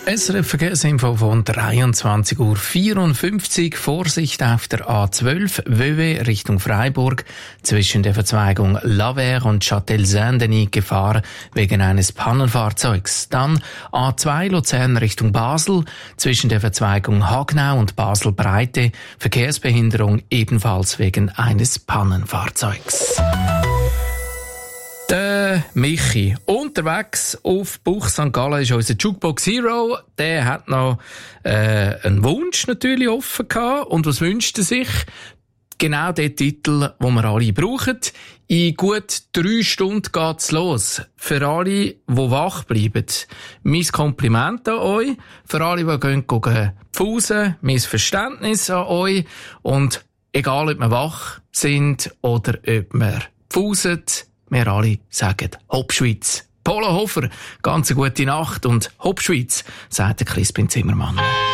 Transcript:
SRF Verkehrsinfo von 23:54 Uhr. Vorsicht auf der A12 Vevey Richtung Freiburg. Zwischen der Verzweigung Lavère und Châtel-Saint-Denis Gefahr wegen eines Pannenfahrzeugs. Dann A2 Luzern Richtung Basel. Zwischen der Verzweigung Hagnau und Basel-Breite Verkehrsbehinderung ebenfalls wegen eines Pannenfahrzeugs. Der Michi, unterwegs auf Buch St. Gallen ist unser Jukebox Hero. Der hat noch einen Wunsch natürlich offen gehabt. Und was wünscht er sich? Genau den Titel, den wir alle brauchen. In gut 3 Stunden geht's los. Für alle, die wach bleiben. Mein Kompliment an euch. Für alle, die gehen pfusen, mein Verständnis an euch. Und egal, ob wir wach sind oder ob wir pfusen, wir alle sagen Hopp Schweiz. Polo Hofer, ganz eine gute Nacht und Hopp Schweiz, sagt der Crispin Zimmermann.